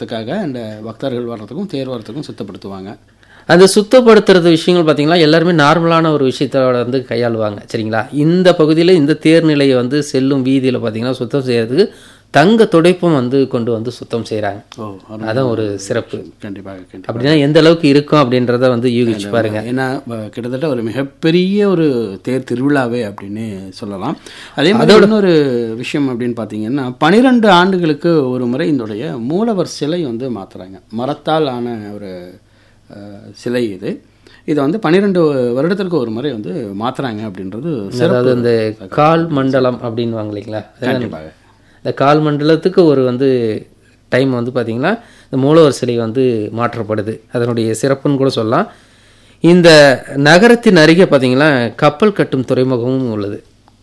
வரத்துக்காக அந்த பக்தர்கள் வர்றதுக்கும் தேர் வரத்துக்கும் சுத்தப்படுத்துவாங்க. அந்த சுத்தப்படுத்துறது விஷயங்கள் பார்த்தீங்கன்னா எல்லாருமே நார்மலான ஒரு விஷயத்தோட வந்து கையாளுவாங்க. சரிங்களா? இந்த பகுதியில் இந்த தேர்நிலையை வந்து செல்லும் வீதியில் பார்த்தீங்கன்னா சுத்தம் செய்யறதுக்கு தங்க துடைப்பும் வந்து கொண்டு வந்து சுத்தம் செய்கிறாங்க. அதான் ஒரு சிறப்பு. கண்டிப்பாக. அப்படின்னா எந்த அளவுக்கு இருக்கும் அப்படின்றத வந்து யூகிச்சு பாருங்க. ஏன்னா கிட்டத்தட்ட ஒரு மிகப்பெரிய ஒரு தேர் திருவிழாவே அப்படின்னு சொல்லலாம். அதே மாதிரி இன்னொரு விஷயம் அப்படின்னு பார்த்தீங்கன்னா 12 ஆண்டுகளுக்கு ஒரு முறை இதனுடைய மூலவர் சிலை வந்து மாற்றுறாங்க. மரத்தால் ஆன ஒரு சிலை இதை வந்து 12 வருடத்திற்கு ஒரு முறை வந்து மாற்றுறாங்க அப்படின்றது. அதாவது இந்த கால் மண்டலம் அப்படின்வாங்க இல்லைங்களா? கண்டிப்பாக இந்த கால் மண்டலத்துக்கு ஒரு வந்து டைம் வந்து பார்த்திங்கன்னா இந்த மூலவர் சிலை வந்து மாற்றப்படுது. அதனுடைய சிறப்புன்னு கூட சொல்லலாம். இந்த நகரத்தின் அருகே பார்த்திங்கன்னா கப்பல் கட்டும் துறைமுகமும் உள்ளது.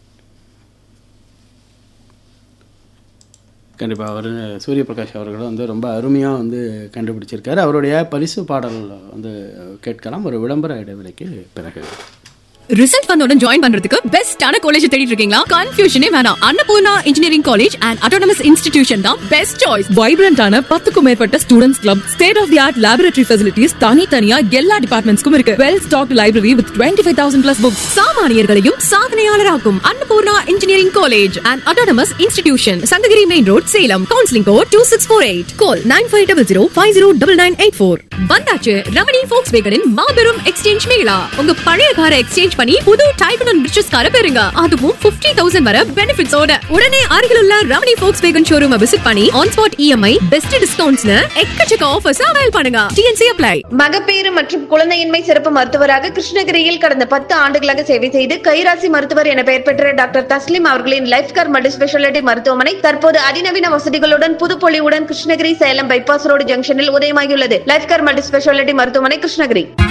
கண்டிப்பாக அவர் சூரிய பிரகாஷ் அவர்கள் வந்து ரொம்ப அருமையாக வந்து கண்டுபிடிச்சிருக்காரு. அவருடைய பரிசு பாடல் வந்து கேட்கலாம் ஒரு விளம்பர இடைவெளிக்கு பிறகு. ரிசல்ட் வந்தோட ஜாயின் பண்றதுக்கு பெஸ்டான காலேஜ் தேடிட்டு இருக்கீங்களா? கன்ஃபியூஷனே வேணாம். Annapurna engineering college and autonomous institution தான் பெஸ்ட் சாய்ஸ். வைப்ரண்டான 10க்கும் மேற்பட்ட students club, state of the art laboratory facilities, தனித்தனியா எல்லா டிபார்ட்மெண்ட்ஸ்க்கும் இருக்கு. Well stocked library with 25,000 plus books. சாமானியர்களையும் சாதனையாளராக்கும் Annapurna engineering college and autonomous institution, Sankagiri main road, Salem. Counselling code 2648. கால் 9500509984. வந்தாச்சு ரமணி ஃபோக்ஸ்வேகனின் மாபெரும் எக்ஸ்சேஞ்ச் மேளா. உங்க பழைய காரை எக்ஸ்சேஞ்ச் பண்ணி புது டைப் அண்ட் ரிச்சஸ் காரை பெறுங்க. அதுவும் 50,000 வரை பெனிஃபிட்ஸோட. உடனே அருகிலுள்ள ரமணி ஃபோக்ஸ்வேகன் ஷோரூமை விசிட் பண்ணி ஆன் ஸ்பாட் இஎம்ஐ, பெஸ்ட் டிஸ்கவுண்ட்ஸ்னு எக்கச்சக்க ஆஃபர்ஸ் அவைல் பண்ணுங்க. DNC apply. மகப்பேறு மற்றும் குழந்தையின்மை சிறப்பு மருத்துவராக கிருஷ்ணகிரியில் கடந்த 10 ஆண்டுகளாக சேவை செய்து கைராசி மருத்துவர் என பெயர் பெற்ற டாக்டர் தஸ்லிம் அவர்களின் லைஃப் கேர் மல்டி ஸ்பெஷாலிட்டி மருத்துவமனை தற்போது அதிநவீன வசதிகளுடன் புதுப்பொலிவுடன் கிருஷ்ணகிரி சேலம் பைபாஸ் ரோடு ஜங்ஷனில் உதயமாகியுள்ளது. லைஃப் கேர் மல்டி ஸ்பெஷாலிட்டி மருத்துவமனை கிருஷ்ணகிரி.